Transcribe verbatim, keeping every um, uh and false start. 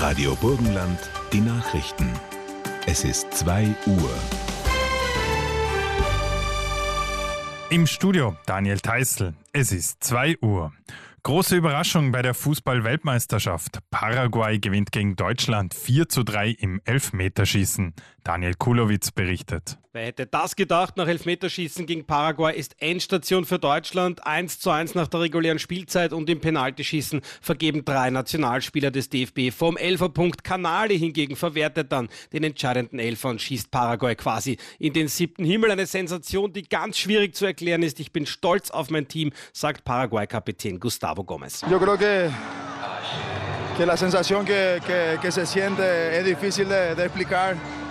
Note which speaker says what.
Speaker 1: Radio Burgenland, die Nachrichten. Es ist zwei Uhr.
Speaker 2: Im Studio Daniel Theißl. Es ist zwei Uhr. Große Überraschung bei der Fußball-Weltmeisterschaft. Paraguay gewinnt gegen Deutschland vier zu drei im Elfmeterschießen. Daniel Kulowitz berichtet.
Speaker 3: Wer hätte das gedacht? Nach Elfmeterschießen gegen Paraguay ist Endstation für Deutschland. eins zu eins nach der regulären Spielzeit und im Penaltyschießen vergeben drei Nationalspieler des D F B vom Elferpunkt. Canali hingegen verwertet dann den entscheidenden Elfer und schießt Paraguay quasi in den siebten Himmel. Eine Sensation, die ganz schwierig zu erklären ist. Ich bin stolz auf mein Team, sagt Paraguay-Kapitän Gustavo Gómez.
Speaker 4: Yo creo que que la sensación que, que, que se siente es difícil de, de explicar.